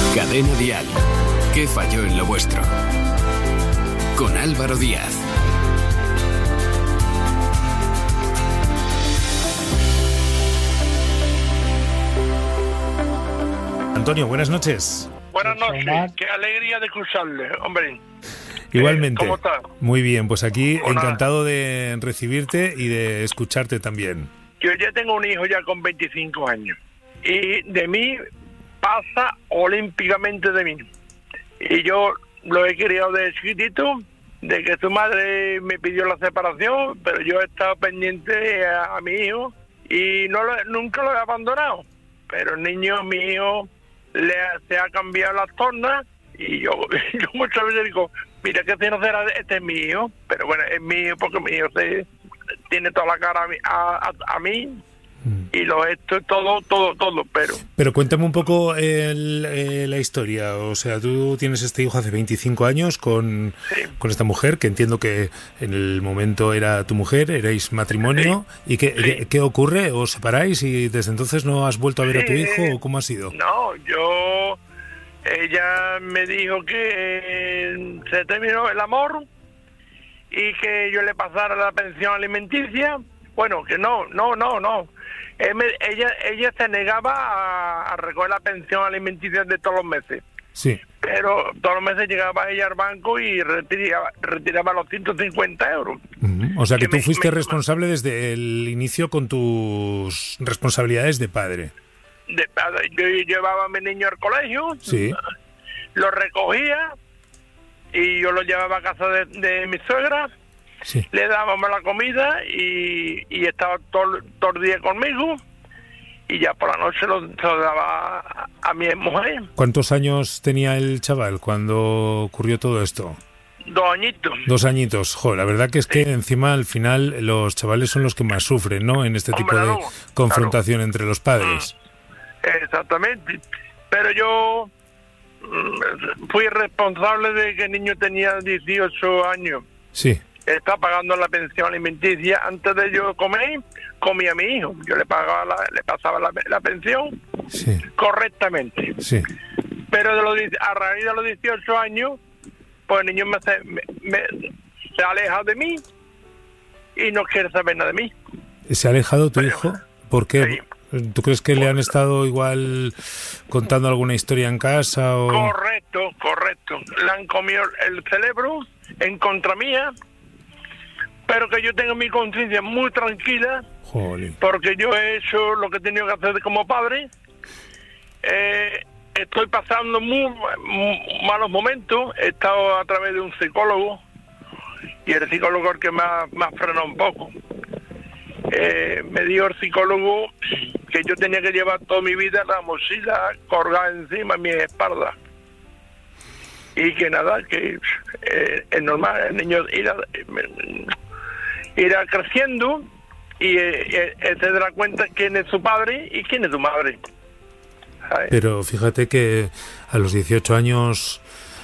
Cadena Dial. ¿Qué falló en lo vuestro? Con Álvaro Díaz. Antonio, buenas noches. Buenas noches, qué alegría de cruzarle, hombre. Igualmente. ¿Cómo estás? Muy bien, pues aquí Hola. encantado de recibirte y de escucharte también. Yo ya tengo un hijo ya con 25 años y de mí pasa olímpicamente de mí. Y yo lo he criado de chiquitito, de que su madre me pidió la separación, pero yo he estado pendiente a mi hijo y nunca lo he abandonado. Pero el niño mío se ha cambiado las tornas y yo muchas veces digo, mira que si no será, este es mi hijo, pero bueno, es mi hijo porque mi hijo tiene toda la cara a mí y lo esto todo, Pero cuéntame un poco la historia, o sea, tú tienes este hijo hace 25 años con esta mujer, que entiendo que en el momento era tu mujer, erais matrimonio, sí, ¿y qué ocurre? ¿Os separáis y desde entonces no has vuelto a ver a tu hijo o cómo ha sido? No, ella me dijo que se terminó el amor y que yo le pasara la pensión alimenticia. Bueno, que no. Ella se negaba a recoger la pensión alimenticia de todos los meses. Sí. Pero todos los meses llegaba ella al banco y retiraba los 150 euros. O sea que tú fuiste responsable desde el inicio con tus responsabilidades de padre. Yo llevaba a mi niño al colegio, sí, lo recogía y yo lo llevaba a casa de mi suegra, sí, le dábamos la comida y estaba todo el día conmigo y ya por la noche se lo daba a mi mujer. ¿Cuántos años tenía el chaval cuando ocurrió todo esto? 2 añitos. 2 añitos. Jo, la verdad que es que encima al final los chavales son los que más sufren, ¿no? En este tipo de confrontación entre los padres. Exactamente, pero yo fui responsable de que el niño tenía 18 años. Sí. Está pagando la pensión alimenticia. Antes de yo comer, comía a mi hijo. Yo le pasaba la pensión, sí, correctamente. Sí. Pero a raíz de los 18 años, pues el niño se aleja de mí y no quiere saber nada de mí. ¿Se ha alejado tu hijo? ¿Por qué? Sí. ¿Tú crees que le han estado igual contando alguna historia en casa? O... Correcto. Le han comido el cerebro en contra mía, pero que yo tengo mi conciencia muy tranquila. Jolín. Porque yo he hecho lo que he tenido que hacer como padre. Estoy pasando muy malos momentos. He estado a través de un psicólogo y el psicólogo es el que me ha frenado un poco. Me dijo el psicólogo que yo tenía que llevar toda mi vida la mochila colgada encima de mi espalda y que nada, que es normal, el niño irá creciendo y se dará cuenta quién es su padre y quién es su madre. ¿Sabes? Pero fíjate que a los 18 años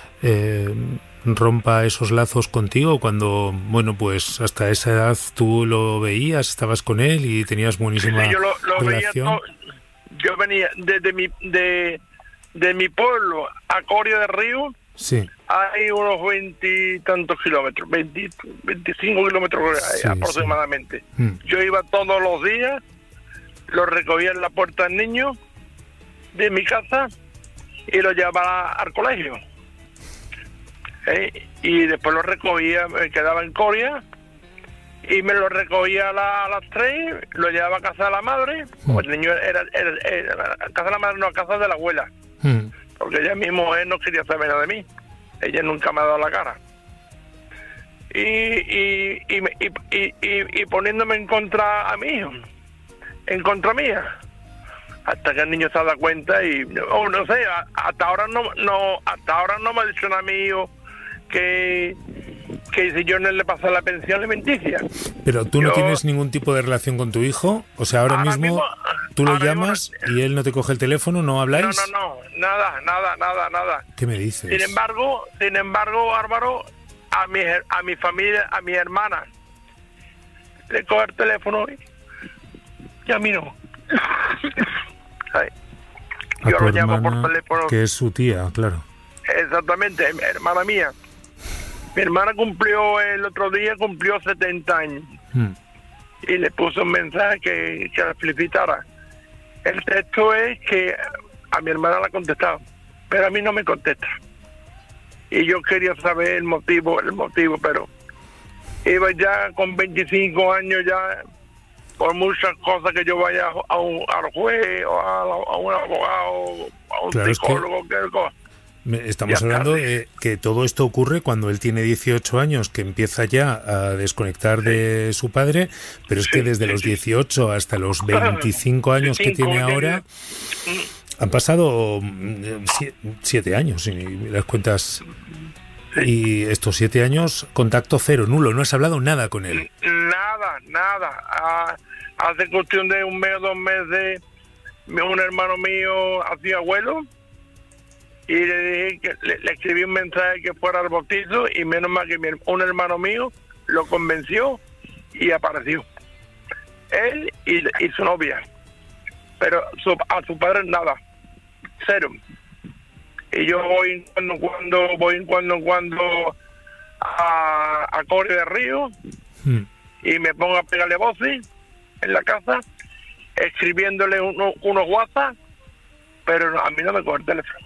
rompa esos lazos contigo cuando, bueno, pues hasta esa edad tú lo veías, estabas con él y tenías buenísima sí, yo lo relación. veía yo venía de mi pueblo a Coria del Río. Sí. Hay unos 20 y tantos kilómetros, 25 kilómetros sí, aproximadamente. Sí. Yo iba todos los días, lo recogía en la puerta del niño de mi casa y lo llevaba al colegio. Y después lo recogía, me quedaba en Coria y me lo recogía a las 3, lo llevaba a casa de la madre. Pues el niño era a casa de la madre, no, a casa de la abuela. Porque ella mi mujer no quería saber nada de mí. Ella nunca me ha dado la cara. Y poniéndome en contra a mi hijo, en contra mía, hasta que el niño se da cuenta y no sé, hasta ahora no me ha dicho nada a mi hijo que si yo no le paso la pensión alimenticia. Pero tú no tienes ningún tipo de relación con tu hijo, o sea, ahora mismo tú lo llamas y él no te coge el teléfono, ¿no habláis? No, nada. ¿Qué me dices? Sin embargo, Álvaro, a mi familia, a mi hermana, le coge el teléfono y a mí no. A yo tu lo llamo hermana, por teléfono. que es su tía, claro. Exactamente, hermana mía. Mi hermana cumplió el otro día, cumplió 70 años. Y le puso un mensaje que la felicitara. El texto es que a mi hermana la ha contestado, pero a mí no me contesta. Y yo quería saber el motivo, pero iba ya con 25 años ya, por muchas cosas que yo vaya al juez o a un abogado, a un Claro, psicólogo, estamos hablando de que todo esto ocurre cuando él tiene 18 años, que empieza ya a desconectar de su padre, pero es que desde los 18 hasta los 25 años que tiene ahora, han pasado 7 años, si las cuentas. Y estos 7 años, contacto cero, nulo, no has hablado nada con él. Nada. Hace cuestión de 1 mes o 2 meses, un hermano mío hacía abuelo, y le dije que le escribí un mensaje que fuera al bautizo, y menos mal que un hermano mío lo convenció y apareció. Él y su novia. Pero a su padre nada. Cero. Y yo voy en cuando a Cobre de Río, y me pongo a pegarle voces en la casa, escribiéndole unos WhatsApp, pero a mí no me coge el teléfono.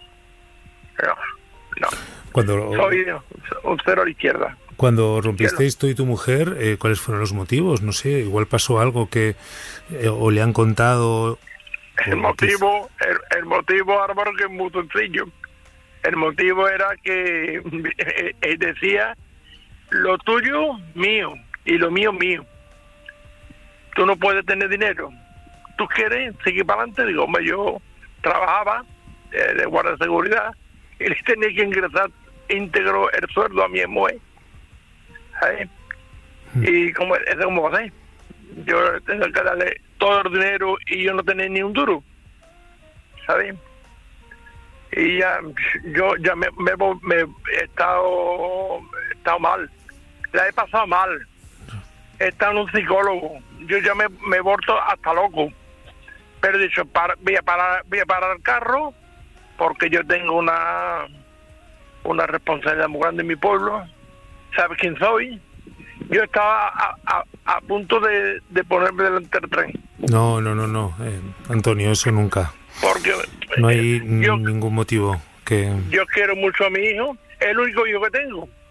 No. Soy un cero a la izquierda. Cuando rompisteis tú y tu mujer, ¿cuáles fueron los motivos? No sé, igual pasó algo que o le han contado. El motivo, Álvaro, que es muy sencillo. El motivo era que él decía: lo tuyo, mío, y lo mío, mío. Tú no puedes tener dinero. ¿Tú quieres seguir para adelante? Digo, hombre, yo trabajaba de guardia de seguridad y le tenía que ingresar íntegro el sueldo a mi mujer. ¿Sabes? Y como va a ser, yo tengo que darle todo el dinero y yo no tener ni un duro, ¿sabes? Y yo me he estado mal, la he pasado mal, he estado en un psicólogo, yo ya me he vuelto hasta loco, pero he dicho, voy a parar el carro, porque yo tengo una responsabilidad muy grande en mi pueblo. ¿Sabes quién soy? Yo estaba a punto de ponerme delante del tren. No, Antonio, eso nunca. Porque no hay ningún motivo que... Yo quiero mucho a mi hijo, el único hijo que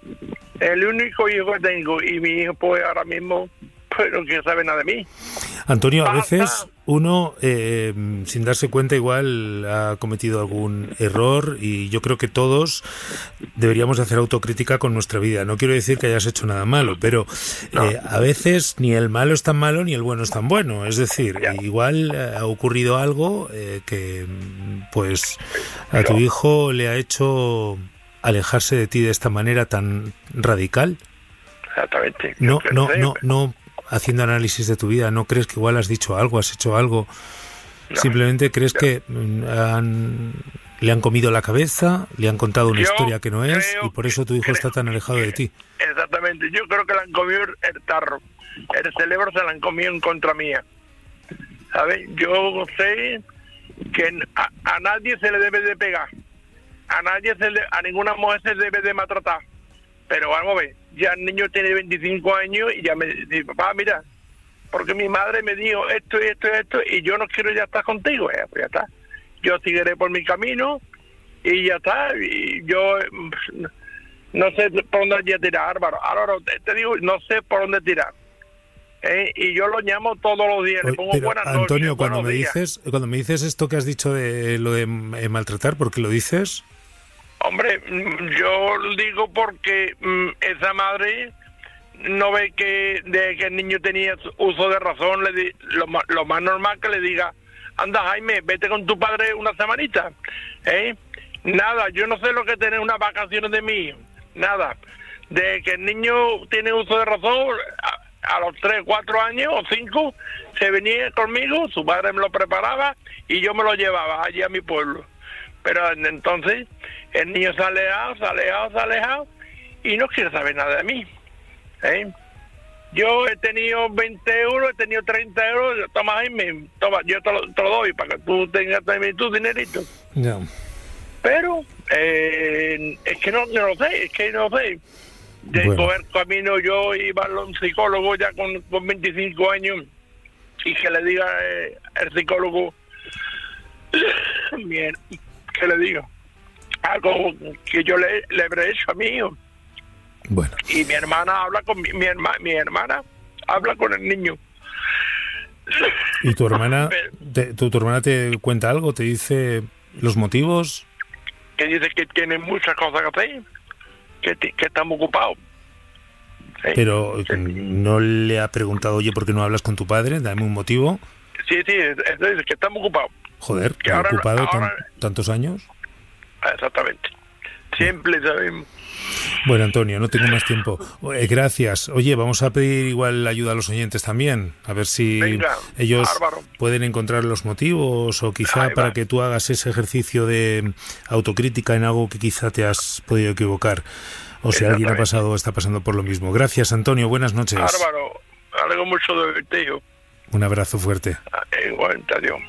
tengo, y mi hijo pues ahora mismo pues no quiere saber nada de mí. Antonio, a veces uno, sin darse cuenta, igual ha cometido algún error, y yo creo que todos deberíamos hacer autocrítica con nuestra vida. No quiero decir que hayas hecho nada malo, pero a veces ni el malo es tan malo ni el bueno es tan bueno. Es decir, igual ha ocurrido algo que pues a tu hijo le ha hecho alejarse de ti de esta manera tan radical. Exactamente. No. Haciendo análisis de tu vida, ¿no crees que igual has dicho algo, has hecho algo? No, ¿simplemente crees que le han comido la cabeza, le han contado una historia que no es, y por eso tu hijo está tan alejado de ti? Exactamente, yo creo que le han comido el tarro, el cerebro se lo han comido en contra mía, ¿sabes? Yo sé que a nadie se le debe de pegar, a ninguna mujer se debe de maltratar, pero vamos a ver, ya el niño tiene 25 años y ya me dice: papá, mira, porque mi madre me dijo esto, y yo no quiero ya estar contigo. Pues ya está. Yo seguiré por mi camino y ya está. Y yo no sé por dónde voy a tirar, Álvaro. Te digo, no sé por dónde tirar. Y yo lo llamo todos los días. Le pongo buenas noches. Antonio, cuando me dices esto que has dicho de lo de maltratar, ¿por qué lo dices? Hombre, yo digo porque esa madre no ve que de que el niño tenía uso de razón, lo más normal que le diga: anda, Jaime, vete con tu padre una semanita. Nada, yo no sé lo que tener unas vacaciones de mí, nada. De que el niño tiene uso de razón, a los 3, 4 años o 5, se venía conmigo, su padre me lo preparaba y yo me lo llevaba allí a mi pueblo. Pero entonces el niño se ha alejado y no quiere saber nada de mí. yo he tenido 20 euros, he tenido 30 euros, toma Jaime, toma, yo te lo doy para que tú tengas también tu dinerito. Ya. Pero es que no lo sé. De coger camino yo iba a un psicólogo ya con 25 años y que le diga el psicólogo que le diga algo que yo le habré hecho a mi hijo. Bueno. Y mi hermana habla con mi hermana habla con el niño. ¿Y tu hermana tu hermana te cuenta algo? ¿Te dice los motivos? Que dice que tiene muchas cosas que hacer, que estamos ocupados. ¿Sí? Pero ¿no le ha preguntado, oye, por qué no hablas con tu padre? Dame un motivo. Sí, eso dice que estamos ocupados. Joder, que ahora, ocupado tantos años. Exactamente. Siempre sabemos. Bueno, Antonio, no tengo más tiempo. Gracias. Oye, vamos a pedir igual ayuda a los oyentes también, a ver si ellos pueden encontrar los motivos o quizá para que tú hagas ese ejercicio de autocrítica en algo que quizá te has podido equivocar. O si alguien está pasando por lo mismo. Gracias, Antonio. Buenas noches. Álvaro, algo mucho de verte, hijo. Un abrazo fuerte. Igual, adiós.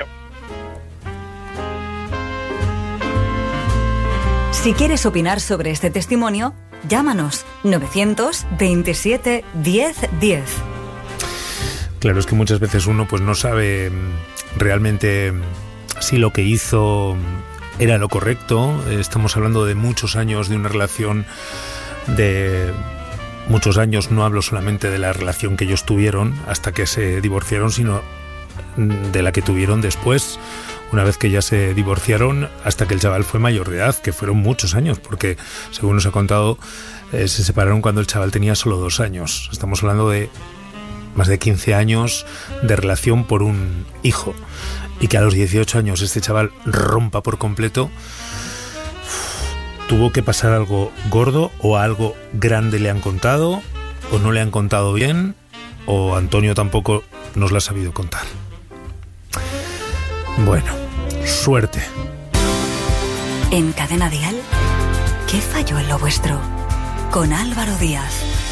Si quieres opinar sobre este testimonio, llámanos 927 10 10. Claro, es que muchas veces uno pues no sabe realmente si lo que hizo era lo correcto. Estamos hablando de muchos años de una relación de muchos años. No hablo solamente de la relación que ellos tuvieron hasta que se divorciaron, sino de la que tuvieron después, una vez que ya se divorciaron, hasta que el chaval fue mayor de edad, que fueron muchos años, porque según nos ha contado, se separaron cuando el chaval tenía solo 2 años. Estamos hablando de más de 15 años de relación por un hijo, y que a los 18 años este chaval rompa por completo. Tuvo que pasar algo gordo, o algo grande le han contado, o no le han contado bien, o Antonio tampoco nos lo ha sabido contar. Bueno, suerte. En Cadena Dial, ¿qué falló en lo vuestro? Con Álvaro Díaz.